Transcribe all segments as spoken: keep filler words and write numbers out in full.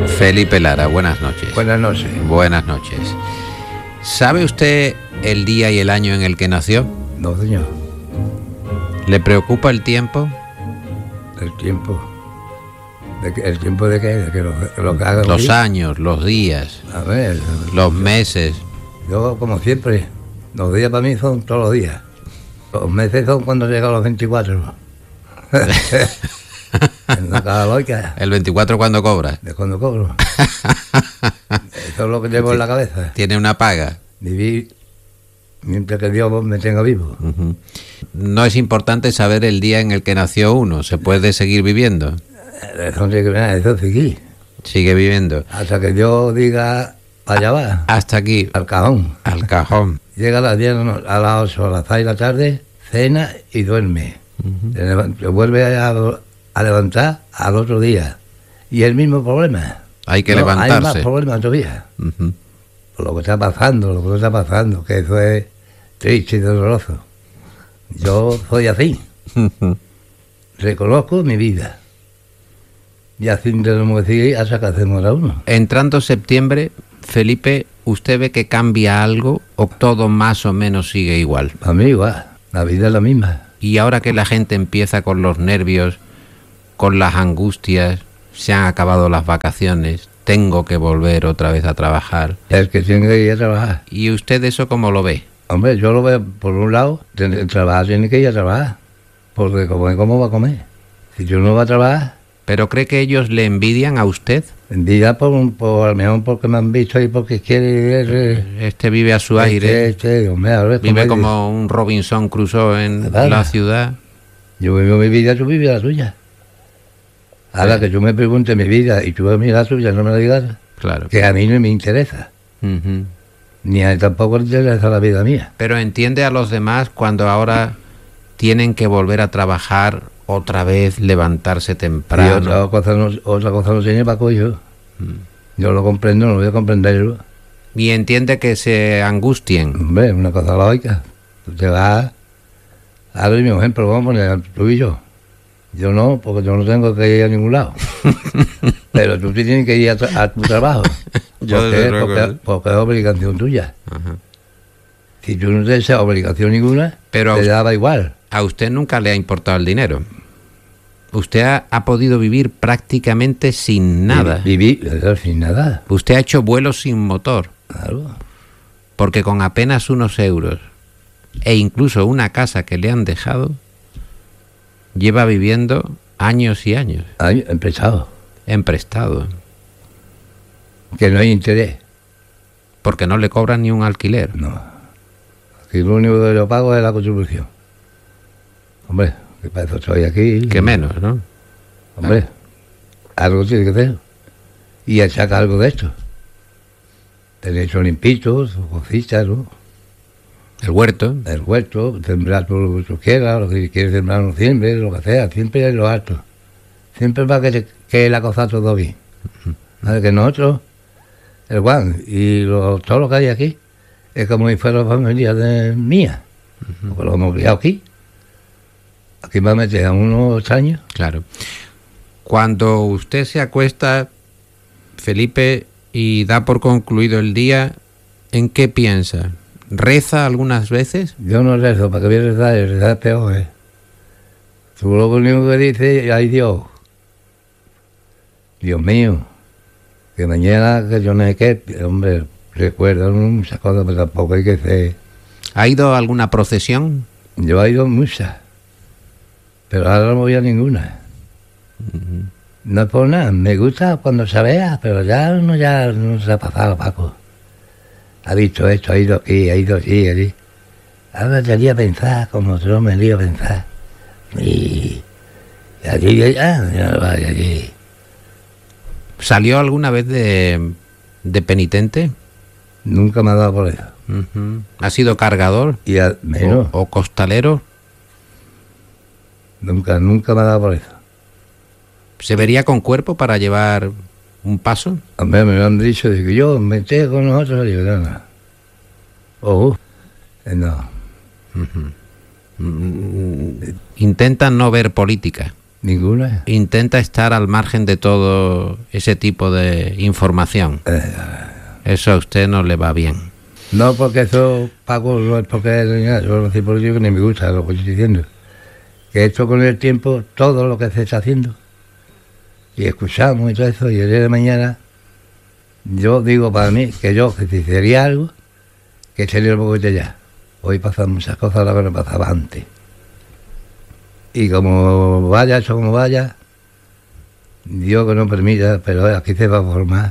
Felipe Lara, buenas noches. Buenas noches. Buenas noches. ¿Sabe usted el día y el año en el que nació? No, señor. ¿Le preocupa el tiempo? El tiempo. ¿De qué? ¿El tiempo de qué? ¿De que lo, lo que haga Los aquí? años, los días, A ver. los meses. Yo, como siempre, los días para mí son todos los días. Los meses son cuando llegan los veinticuatro. En la cada loica, El veinticuatro cuando cobra. de cuando cobro. Eso es lo que llevo en la cabeza. Tiene una paga. Vivir mientras que Dios me tenga vivo. Uh-huh. No es importante saber el día en el que nació uno. Se puede seguir viviendo. Eso sí que eso sí. Sigue viviendo. Hasta que Dios diga, allá va, Hasta aquí, al cajón. al cajón. Llega a las diez, no, a las ocho, a las seis de la tarde, cena y duerme. Uh-huh. Se levanta- se vuelve a, a levantar al otro día. Y el mismo problema. Hay que No, Hay más levantarse. problemas todavía. Uh-huh. Por lo que está pasando, lo que está pasando, que eso es triste y doloroso. Yo soy así. Uh-huh. Reconozco mi vida. Y así tenemos que seguir hasta que hacemos a uno. Entrando septiembre, Felipe, ¿usted ve que cambia algo o todo más o menos sigue igual? Para mí igual, la vida es la misma. Y ahora que la gente empieza con los nervios, con las angustias, se han acabado las vacaciones, tengo que volver otra vez a trabajar. El que tiene que ir a trabajar. ¿Y usted eso cómo lo ve? Hombre, yo lo veo por un lado, el trabajar tiene que ir a trabajar. Porque como ¿cómo va a comer? Si yo no va a trabajar, ¿Pero cree que ellos le envidian a usted? envidia por, un- por a lo mejor porque me han visto y porque quiere ir. eh, Este vive a su aire, Este, este, hombre, a ver, vive ¿cómo es? como un Robinson Crusoe en Claro. la ciudad. Yo vivo mi vida, tú vives la tuya. Ahora Sí. que tú me preguntes mi vida y tú vives la tuya, no me la digas, Claro. que a mí no me interesa. Ujú. Ni a él tampoco le interesa la vida mía. Pero entiende a los demás cuando ahora tienen que volver a trabajar otra vez, levantarse Y temprano. otra cosa no, otra cosa no tiene para coño. Yo lo comprendo, no voy a comprenderlo. Y entiende que se angustien. Hombre, una cosa lógica. Tú te vas a ver mi ejemplo, vamos a poner tú y yo. Yo no, porque yo no tengo que ir a ningún lado. Pero tú sí tienes que ir a, tra- a tu trabajo. Yo porque, desde luego, porque, ¿eh? porque es obligación tuya. Ajá. Si tú no tienes esa obligación ninguna, Pero te a- daba igual. A usted nunca le ha importado el dinero. Usted ha, ha podido vivir prácticamente sin nada. Viví viví sin nada. Usted ha hecho vuelos sin motor, Claro. porque con apenas unos euros e incluso una casa que le han dejado, lleva viviendo años y años, Hay empezado. en prestado, Que no hay interés. porque no le cobran ni un alquiler. No. Aquí lo único que yo pago es la contribución. Hombre, que para eso estoy aquí. Que menos, ¿no? Hombre, algo tiene que hacer. Y saca algo de esto. Tenéis un limpito, su cosita, ¿no? El huerto. El huerto, sembrar todo lo que tú quieras, lo que quieres sembrar no siempre, lo que sea, siempre es lo alto. Siempre va que, que la cosa todo bien. ¿Vale? Que nosotros, el Juan y lo- todo lo que hay aquí, es como si fuera familia de mía. Porque lo hemos criado aquí. Aquí me meter a unos años. Claro. Cuando usted se acuesta, Felipe, y da por concluido el día, ¿en qué piensa? ¿Reza algunas veces? Yo no rezo, para que voy a rezar, el rezar es peor, ¿eh? Tú lo único que dices, ay Dios, Dios mío, que mañana, que yo no sé qué, hombre, recuerdo muchas cosas, pero tampoco hay que ser. ¿Ha ido a alguna procesión? Yo he ido a muchas, pero ahora no voy a ninguna. No es por nada, me gusta cuando se vea, pero ya uno ya no se ha pasado, Paco. Ha visto esto, ha ido aquí, ha ido aquí, allí. Ahora te haría pensar, como yo me lío a pensar. Y, y allí, y allá, ya no vaya allí. ¿Salió alguna vez de, de penitente? Nunca me ha dado por eso. Ujú. ¿Ha sido cargador? Y al menos, ¿O, o costalero? nunca, nunca me ha dado por eso. ¿Se vería con cuerpo para llevar un paso? Hombre, me lo han dicho, digo, yo me meté con nosotros, digo, no, no. Oh, eh, no. Intentan no ver política. Ninguna. Intenta estar al margen de todo ese tipo de información. Eh, Eso a usted no le va bien. no, porque eso, Paco, no es porque es nada, yo no soy político ni me gusta lo que estoy diciendo. Que esto con el tiempo, todo lo que se está haciendo, y escuchamos y todo eso, y el día de mañana, yo digo para mí que yo, que si sería algo, que sería el boquete ya. Hoy pasan muchas cosas lo que no pasaba antes. Y como vaya, eso como vaya, Dios que no permita, pero aquí se va a formar,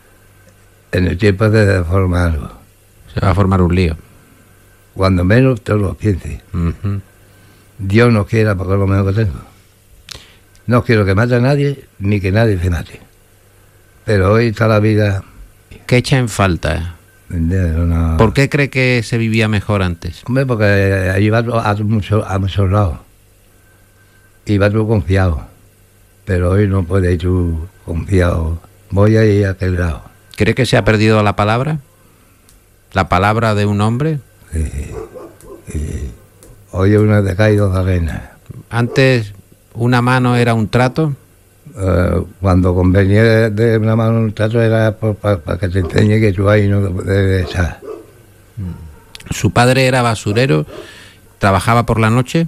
en el tiempo se formar algo. Se va a formar un lío. Cuando menos te lo pienses. Uh-huh. Dios no quiera, porque es lo mejor que tengo. No quiero que mate a nadie, ni que nadie se mate. Pero hoy está la vida... ¿Qué echa en falta? Una... ¿Por qué cree que se vivía mejor antes? Hombre, porque allí va a muchos a muchos lados. Y va tú confiado. Pero hoy no puedes ir tú confiado. Voy a ir a aquel lado. ¿Cree que se ha perdido la palabra? ¿La palabra de un hombre? Sí, sí. Hoy es una de caído de arena. Antes una mano era un trato. Uh, cuando convenía de, de una mano un trato era para pa, que te enseñe que tú ahí no debes estar. ¿Su padre era basurero? ¿Trabajaba por la noche?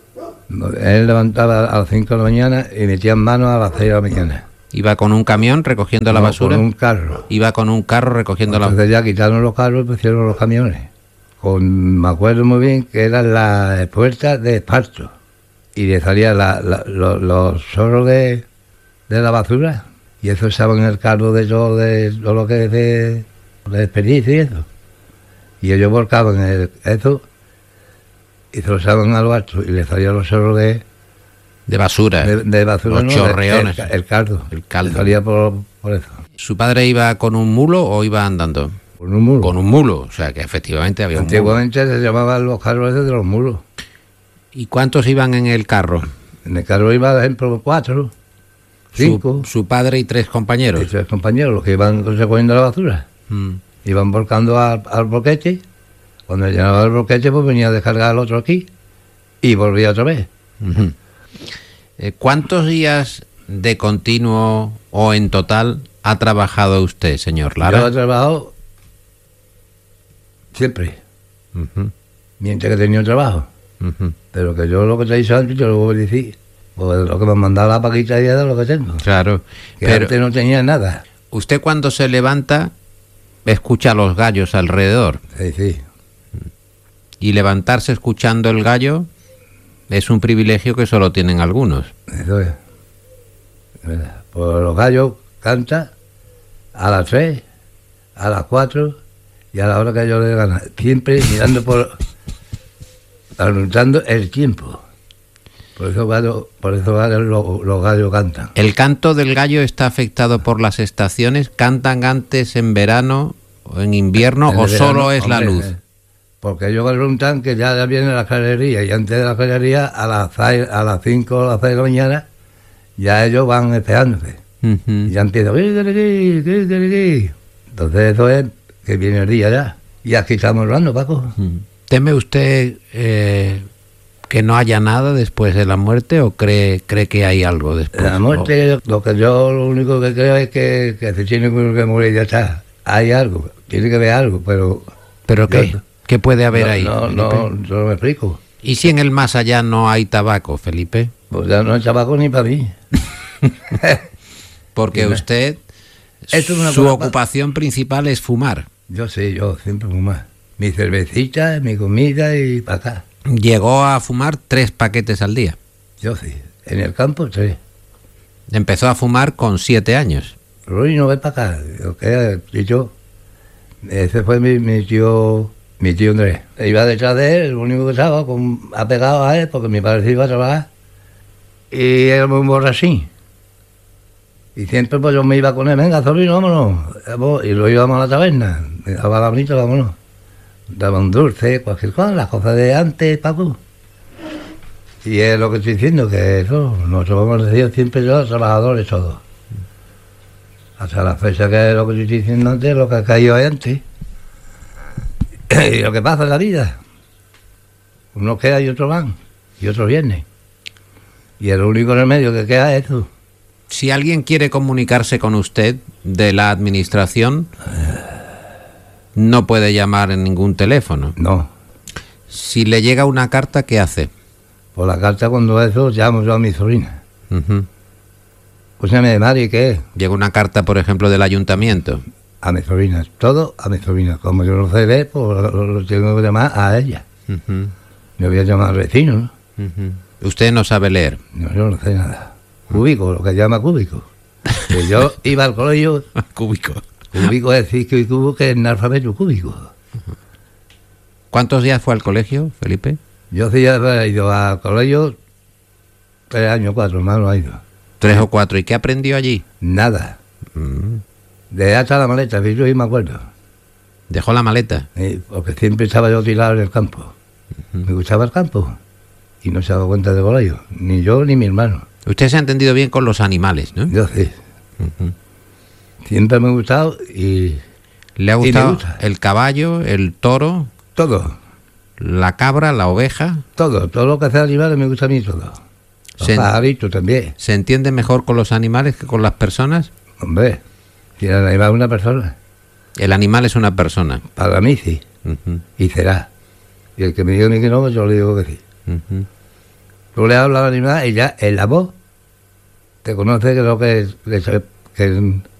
Él levantaba a las cinco de la mañana y metía en manos a las seis de la mañana. ¿Iba con un camión recogiendo la no, basura? Con un carro. Iba con un carro recogiendo Entonces la basura. ya quitaron los carros y pusieron los camiones. Con, me acuerdo muy bien que eran las puertas de esparto. Y le salían la, la, los, los zorros de, de la basura. Y eso estaba en el carro de todo, de todo lo que es de, de desperdicio y eso. Y ellos volcaban el, eso y se lo echaban a lo alto y le salían los zorros de, de basura. de, de basura. Los no, chorreones. El, el caldo. El caldo. Le salía por, por eso. ¿Su padre iba con un mulo o iba andando? Con un mulo. Con un mulo, o sea que efectivamente había un mulo. Antiguamente se llamaban los carros esos de los mulos. ¿Y cuántos iban en el carro? En el carro iba, por ejemplo, cuatro, cinco. Su, su padre y tres compañeros. Y tres compañeros, los que iban recogiendo la basura. Mm. Iban volcando al, al boquete. Cuando llenaba el boquete, pues venía a descargar al otro aquí. Y volvía otra vez. Uh-huh. eh, ¿Cuántos días de continuo o en total ha trabajado usted, señor Lara? Yo he trabajado siempre. Uh-huh. Mientras que tenía trabajo. Uh-huh. Pero que yo lo que te he dicho antes, yo lo voy a decir. Pues lo que me han mandado la paquita ya de lo que tengo. Claro. Que Pero antes no tenía nada. usted cuando se levanta escucha los gallos alrededor. Sí, sí. Y levantarse escuchando el gallo es un privilegio que solo tienen algunos. Eso es. Pues los gallos cantan a las tres, a las cuatro y a la hora que yo le gana. Siempre mirando por... anotando el tiempo. Por eso, gallo, por eso gallo, los, los gallos cantan. ¿El canto del gallo está afectado por las estaciones? ¿Cantan antes en verano o en invierno En o verano, solo es la hombre, luz? eh, Porque ellos preguntan que ya, ya viene la clarería y antes de la clarería a las seis, a las cinco o las seis de la mañana ya ellos van esperándose. Uh-huh. Y ya empieza... Entonces eso es que viene el día ya. Y aquí estamos hablando, Paco. Uh-huh. ¿Teme usted eh, que no haya nada después de la muerte o cree cree que hay algo después? La muerte, lo que yo lo único que creo es que, que se tiene que morir y ya está. Hay algo, tiene que haber algo, pero... ¿Pero qué? yo- ¿Qué puede haber no, ahí, No, Felipe? no, yo no me explico. ¿Y si en el más allá no hay tabaco, Felipe? Pues ya no hay tabaco ni para mí. Porque Dime. usted, Esto es una su cosa- ocupación principal es fumar. Yo sí, yo siempre fumar. Mi cervecita, mi comida y para acá. Llegó a fumar tres paquetes al día. Yo sí. En el campo, tres. Empezó a fumar con siete años. Roy no ve para acá. Yo, ¿qué? Y yo, ese fue mi, mi tío, mi tío Andrés. Iba detrás de él, el único que estaba con, apegado a él, porque mi padre se iba a trabajar. Y era muy borrachín. Y siempre pues yo me iba con él, venga, sobrino, vámonos. Y lo íbamos a la taberna. Me daba la bonita, vámonos. Daba un dulce, cualquier cosa, las cosas de antes, Paco. Y es lo que estoy diciendo, que eso, nosotros hemos decidido siempre los trabajadores todos. Hasta la fecha que es lo que estoy diciendo antes, lo que ha caído ahí antes. Y lo que pasa en la vida. Unos quedan y otros van, y otros vienen. Y el único remedio que queda es eso. Si alguien quiere comunicarse con usted de la administración, no puede llamar en ningún teléfono. No. Si le llega una carta, ¿qué hace? Por la carta, cuando eso, llamo yo a mi sobrina. Uh-huh. Escúchame, Mari, ¿qué? Llega una carta, por ejemplo, del ayuntamiento. A mi sobrina. Todo a mi sobrina. Como yo no sé ver, pues lo, lo tengo que llamar a ella. Uh-huh. Yo voy a llamar al vecino, ¿no? Uh-huh. Usted no sabe leer. No, yo no sé nada. Cúbico, lo que llama cúbico. Que yo iba al colegio. Cúbico. Cúbico es cisco y cubo, que es en alfabeto cúbico. ¿Cuántos días fue al colegio, Felipe? Yo sí ya he ido al colegio tres años, cuatro, más no he ido. Tres o cuatro. ¿Y qué aprendió allí? Nada. Mm. De hasta la maleta, si yo sí me acuerdo. ¿Dejó la maleta? Sí, porque siempre estaba yo tirado en el campo. Me gustaba el campo. Y no se ha dado cuenta del colegio. Ni yo ni mi hermano. Usted se ha entendido bien con los animales, ¿no? Yo sí. Uh-huh. Siempre me ha gustado y ¿Le ha Y me gustado gusta. el caballo, el toro, todo, la cabra, la oveja? todo, todo lo que hace animales me gusta a mí todo. Los Se- pajaritos también. ¿Se entiende mejor con los animales que con las personas? Hombre, si el animal es una persona, El animal es una persona. para mí sí, Ujú, y será. Y el que me diga a mí que no, pues yo le digo que sí. ujú. Tú le hablas al animal y ya en la voz te conoce que lo que, es- que, es- que